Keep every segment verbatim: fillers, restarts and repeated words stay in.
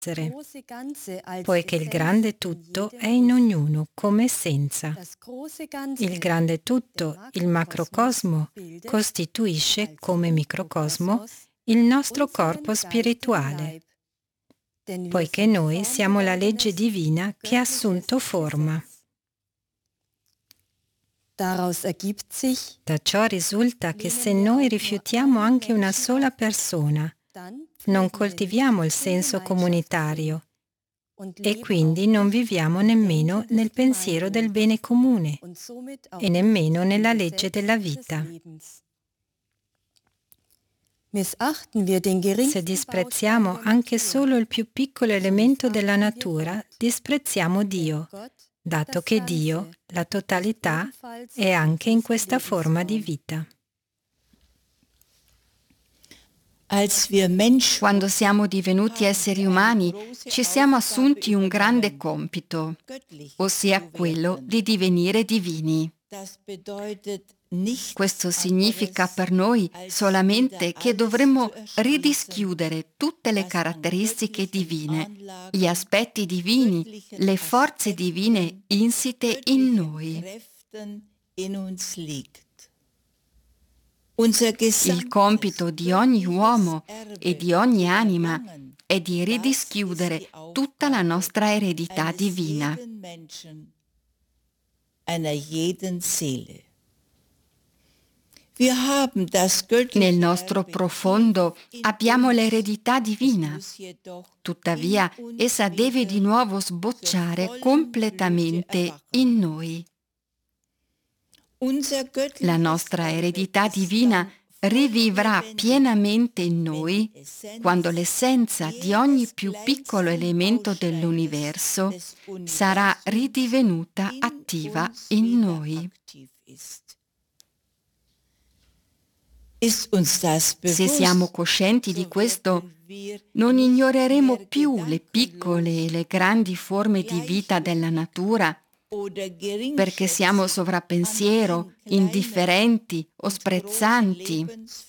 essere, poiché il grande tutto è in ognuno come essenza. Il grande tutto, il macrocosmo, costituisce come microcosmo il nostro corpo spirituale, poiché noi siamo la legge divina che ha assunto forma. Da ciò risulta che se noi rifiutiamo anche una sola persona, non coltiviamo il senso comunitario e quindi non viviamo nemmeno nel pensiero del bene comune e nemmeno nella legge della vita. Se disprezziamo anche solo il più piccolo elemento della natura, disprezziamo Dio, dato che Dio, la totalità, è anche in questa forma di vita. Quando siamo divenuti esseri umani, ci siamo assunti un grande compito, ossia quello di divenire divini. Questo significa per noi solamente che dovremmo ridischiudere tutte le caratteristiche divine, gli aspetti divini, le forze divine insite in noi. Il compito di ogni uomo e di ogni anima è di ridischiudere tutta la nostra eredità divina. Nel nostro profondo abbiamo l'eredità divina, tuttavia essa deve di nuovo sbocciare completamente in noi. La nostra eredità divina rivivrà pienamente in noi quando l'essenza di ogni più piccolo elemento dell'universo sarà ridivenuta attiva in noi. Se siamo coscienti di questo, non ignoreremo più le piccole e le grandi forme di vita della natura, perché siamo sovrappensiero, indifferenti o sprezzanti.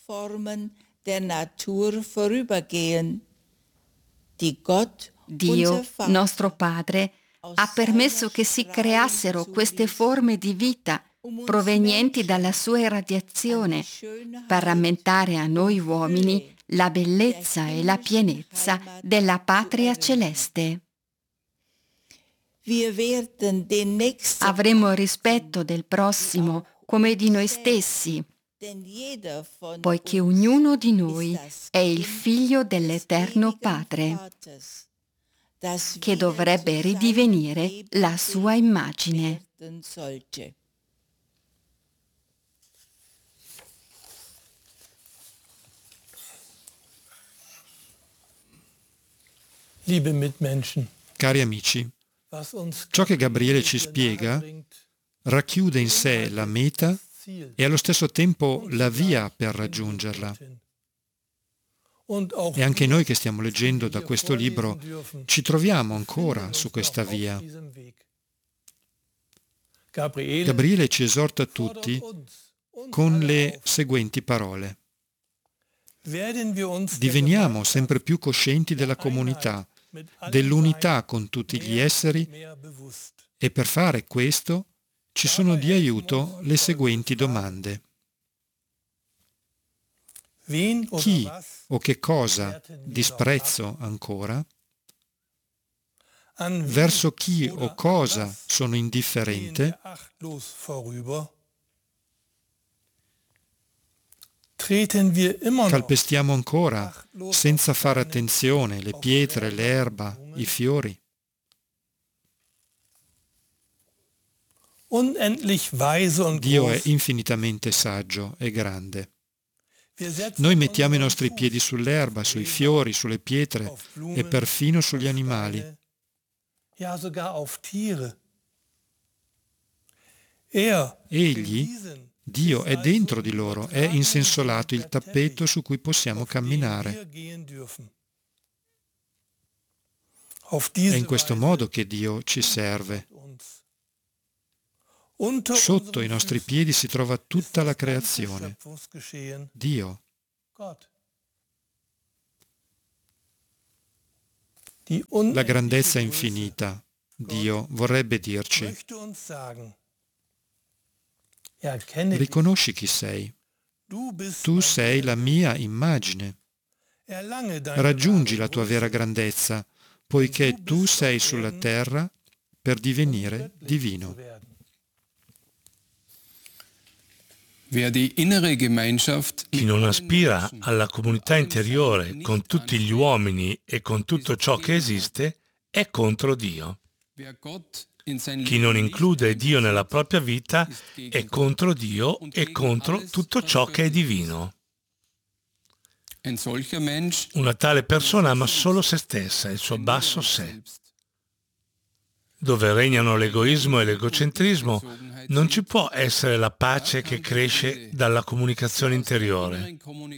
Dio, nostro Padre, ha permesso che si creassero queste forme di vita provenienti dalla sua irradiazione per rammentare a noi uomini la bellezza e la pienezza della patria celeste. Avremo rispetto del prossimo come di noi stessi, poiché ognuno di noi è il figlio dell'Eterno Padre, che dovrebbe ridivenire la sua immagine. Liebe Mitmenschen, cari amici, ciò che Gabriele ci spiega racchiude in sé la meta e allo stesso tempo la via per raggiungerla. E anche noi che stiamo leggendo da questo libro ci troviamo ancora su questa via. Gabriele ci esorta tutti con le seguenti parole. Diveniamo sempre più coscienti della comunità, dell'unità con tutti gli esseri, e per fare questo ci sono di aiuto le seguenti domande. Chi o che cosa disprezzo ancora? Verso chi o cosa sono indifferente? Calpestiamo ancora, senza fare attenzione, le pietre, l'erba, i fiori? Dio è infinitamente saggio e grande. Noi mettiamo i nostri piedi sull'erba, sui fiori, sulle pietre e perfino sugli animali. Egli, Dio, è dentro di loro, è insensolato il tappeto su cui possiamo camminare. È in questo modo che Dio ci serve. Sotto i nostri piedi si trova tutta la creazione. Dio. La grandezza infinita, Dio vorrebbe dirci: riconosci chi sei. Tu sei la mia immagine. Raggiungi la tua vera grandezza, poiché tu sei sulla terra per divenire divino. Chi non aspira alla comunità interiore con tutti gli uomini e con tutto ciò che esiste è contro Dio. Chi non include Dio nella propria vita è contro Dio e contro tutto ciò che è divino. Una tale persona ama solo se stessa, il suo basso sé. Dove regnano l'egoismo e l'egocentrismo, non ci può essere la pace che cresce dalla comunicazione interiore.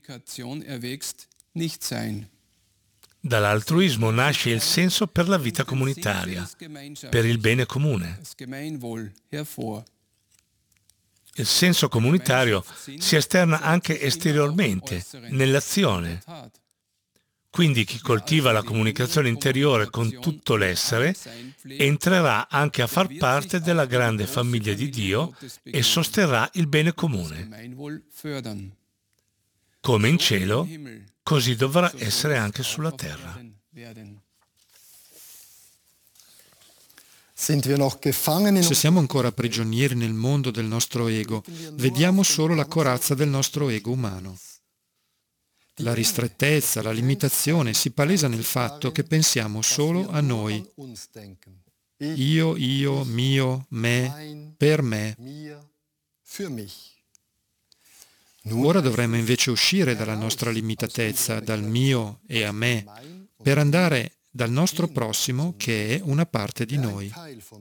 Dall'altruismo nasce il senso per la vita comunitaria, per il bene comune. Il senso comunitario si esterna anche esteriormente, nell'azione. Quindi chi coltiva la comunicazione interiore con tutto l'essere entrerà anche a far parte della grande famiglia di Dio e sosterrà il bene comune. Come in cielo, così dovrà essere anche sulla terra. Se siamo ancora prigionieri nel mondo del nostro ego, vediamo solo la corazza del nostro ego umano. La ristrettezza, la limitazione si palesa nel fatto che pensiamo solo a noi. Io, io, mio, me, per me. Ora dovremmo invece uscire dalla nostra limitatezza, dal mio e a me, per andare dal nostro prossimo che è una parte di noi.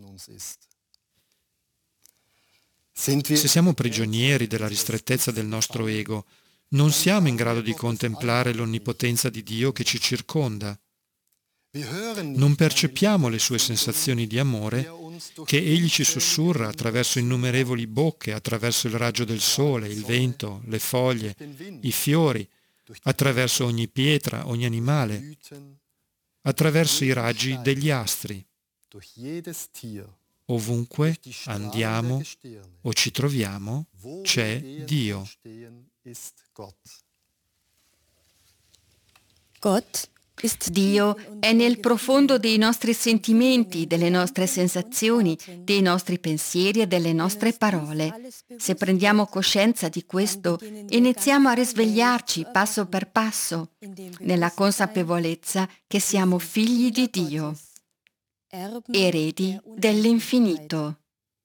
Se siamo prigionieri della ristrettezza del nostro ego, non siamo in grado di contemplare l'onnipotenza di Dio che ci circonda. Non percepiamo le sue sensazioni di amore che Egli ci sussurra attraverso innumerevoli bocche, attraverso il raggio del sole, il vento, le foglie, i fiori, attraverso ogni pietra, ogni animale, attraverso i raggi degli astri. Ovunque andiamo o ci troviamo, c'è Dio. Dio è nel profondo dei nostri sentimenti, delle nostre sensazioni, dei nostri pensieri e delle nostre parole. Se prendiamo coscienza di questo, iniziamo a risvegliarci passo per passo, nella consapevolezza che siamo figli di Dio, eredi dell'infinito.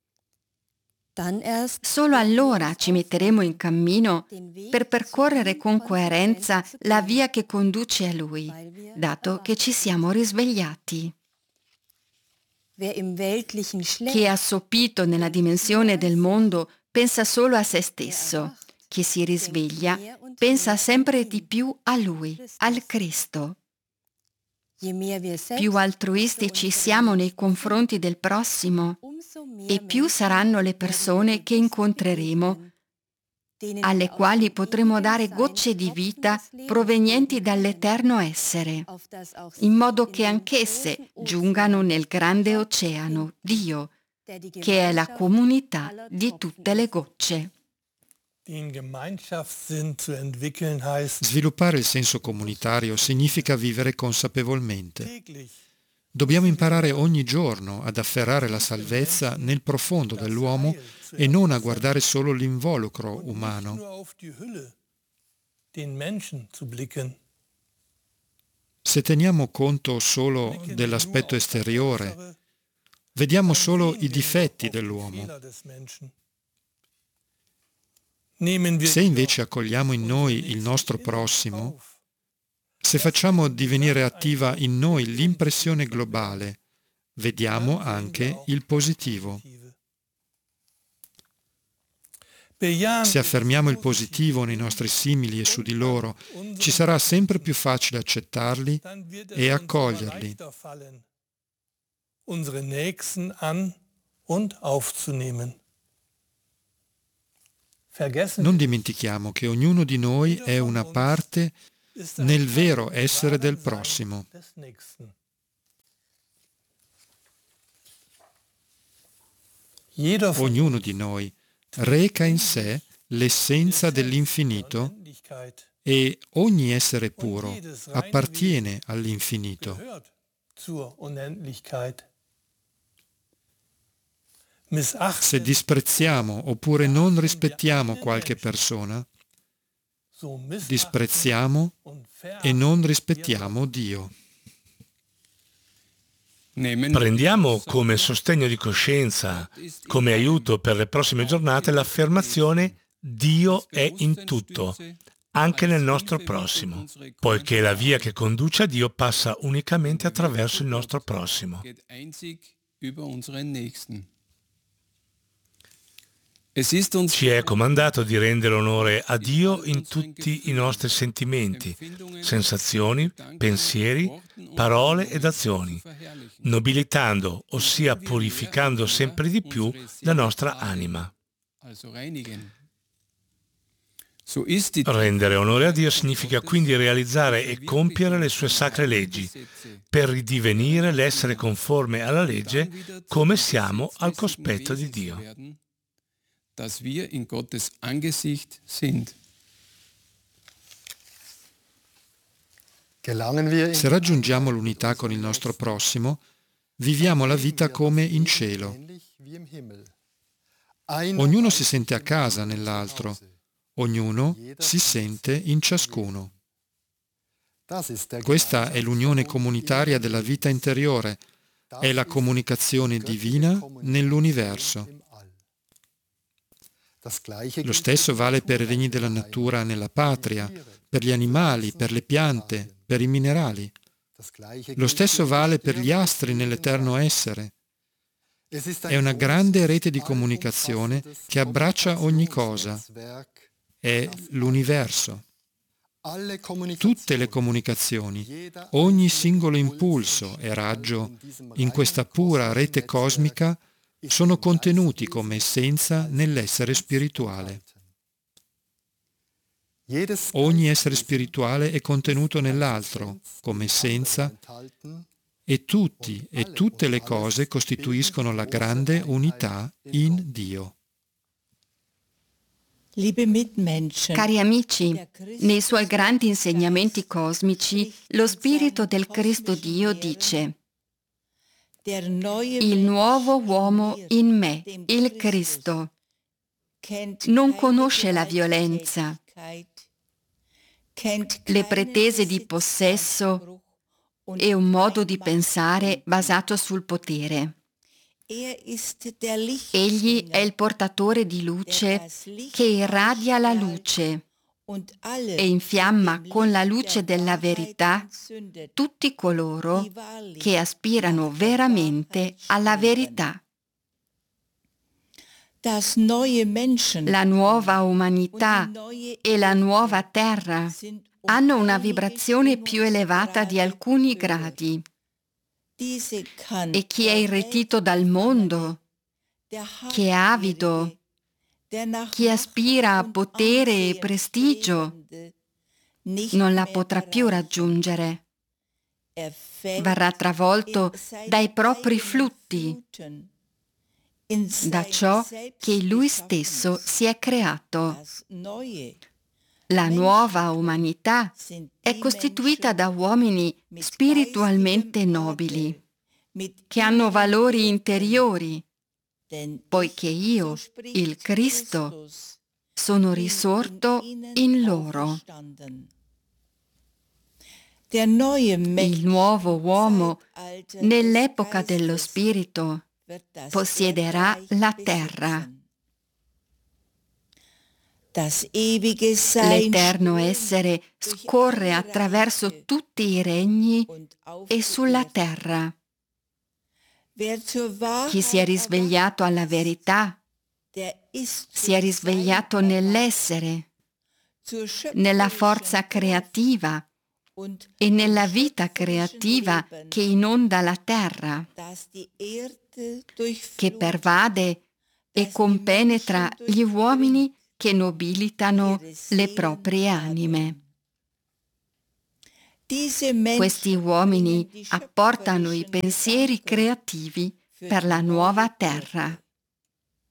Solo allora ci metteremo in cammino per percorrere con coerenza la via che conduce a Lui, dato che ci siamo risvegliati. Chi è assopito nella dimensione del mondo pensa solo a se stesso. Chi si risveglia pensa sempre di più a Lui, al Cristo. Più altruistici siamo nei confronti del prossimo, e più saranno le persone che incontreremo, alle quali potremo dare gocce di vita provenienti dall'eterno essere, in modo che anch'esse giungano nel grande oceano, Dio, che è la comunità di tutte le gocce. Sviluppare il senso comunitario significa vivere consapevolmente. Dobbiamo imparare ogni giorno ad afferrare la salvezza nel profondo dell'uomo e non a guardare solo l'involucro umano. Se teniamo conto solo dell'aspetto esteriore, vediamo solo i difetti dell'uomo. Se invece accogliamo in noi il nostro prossimo, se facciamo divenire attiva in noi l'impressione globale, vediamo anche il positivo. Se affermiamo il positivo nei nostri simili e su di loro, ci sarà sempre più facile accettarli e accoglierli. Non dimentichiamo che ognuno di noi è una parte nel vero essere del prossimo. Ognuno di noi reca in sé l'essenza dell'infinito e ogni essere puro appartiene all'infinito. Se disprezziamo oppure non rispettiamo qualche persona, disprezziamo e non rispettiamo Dio. Prendiamo come sostegno di coscienza, come aiuto per le prossime giornate, l'affermazione Dio è in tutto, anche nel nostro prossimo, poiché la via che conduce a Dio passa unicamente attraverso il nostro prossimo. Ci è comandato di rendere onore a Dio in tutti i nostri sentimenti, sensazioni, pensieri, parole ed azioni, nobilitando, ossia purificando sempre di più la nostra anima. Rendere onore a Dio significa quindi realizzare e compiere le sue sacre leggi, per ridivenire l'essere conforme alla legge come siamo al cospetto di Dio. Dass wir in Gottes Angesicht sind. Se raggiungiamo l'unità con il nostro prossimo, viviamo la vita come in cielo. Ognuno si sente a casa nell'altro, ognuno si sente in ciascuno. Questa è l'unione comunitaria della vita interiore, è la comunicazione divina nell'universo. Lo stesso vale per i regni della natura nella patria, per gli animali, per le piante, per i minerali. Lo stesso vale per gli astri nell'eterno essere. È una grande rete di comunicazione che abbraccia ogni cosa. È l'universo. Tutte le comunicazioni, ogni singolo impulso e raggio in questa pura rete cosmica sono contenuti come essenza nell'essere spirituale. Ogni essere spirituale è contenuto nell'altro come essenza e tutti e tutte le cose costituiscono la grande unità in Dio. Cari amici, nei suoi grandi insegnamenti cosmici, lo Spirito del Cristo Dio dice: il nuovo uomo in me, il Cristo, non conosce la violenza, le pretese di possesso e un modo di pensare basato sul potere. Egli è il portatore di luce che irradia la luce e infiamma con la luce della verità tutti coloro che aspirano veramente alla verità. La nuova umanità e la nuova terra hanno una vibrazione più elevata di alcuni gradi. E chi è irretito dal mondo, chi è avido, chi aspira a potere e prestigio, non la potrà più raggiungere. Verrà travolto dai propri flutti, da ciò che lui stesso si è creato. La nuova umanità è costituita da uomini spiritualmente nobili, che hanno valori interiori, poiché io, il Cristo, sono risorto in loro. Il nuovo uomo, nell'epoca dello Spirito, possiederà la terra. L'eterno essere scorre attraverso tutti i regni e sulla terra. Chi si è risvegliato alla verità, si è risvegliato nell'essere, nella forza creativa e nella vita creativa che inonda la terra, che pervade e compenetra gli uomini che nobilitano le proprie anime. Questi uomini apportano i pensieri creativi per la nuova terra.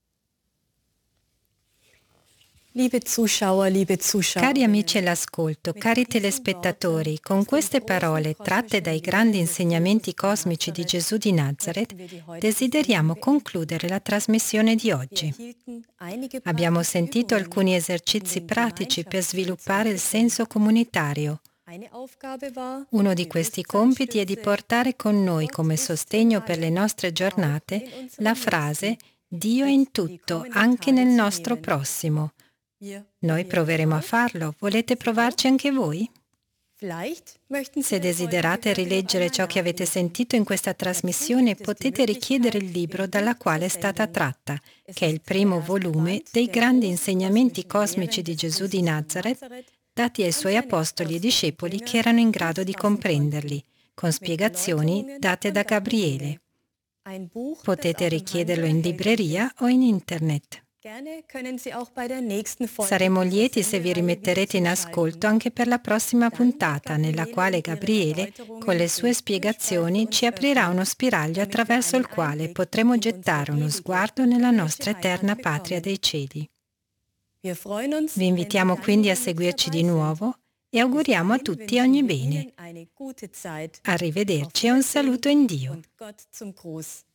Cari amici all'ascolto, cari telespettatori, con queste parole tratte dai grandi insegnamenti cosmici di Gesù di Nazareth, desideriamo concludere la trasmissione di oggi. Abbiamo sentito alcuni esercizi pratici per sviluppare il senso comunitario. Uno di questi compiti è di portare con noi come sostegno per le nostre giornate la frase «Dio è in tutto, anche nel nostro prossimo». Noi proveremo a farlo. Volete provarci anche voi? Se desiderate rileggere ciò che avete sentito in questa trasmissione, potete richiedere il libro dalla quale è stata tratta, che è il primo volume dei grandi insegnamenti cosmici di Gesù di Nazareth, dati ai suoi apostoli e discepoli che erano in grado di comprenderli, con spiegazioni date da Gabriele. Potete richiederlo in libreria o in internet. Saremo lieti se vi rimetterete in ascolto anche per la prossima puntata, nella quale Gabriele, con le sue spiegazioni, ci aprirà uno spiraglio attraverso il quale potremo gettare uno sguardo nella nostra eterna patria dei cieli. Vi invitiamo quindi a seguirci di nuovo e auguriamo a tutti ogni bene. Arrivederci e un saluto in Dio.